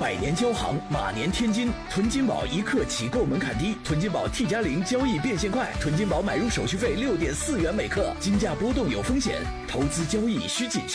百年交行，马年天金。囤金宝一刻起购门槛低，囤金宝 T+0交易变现快，囤金宝买入手续费6.4元每克，金价波动有风险，投资交易需谨慎。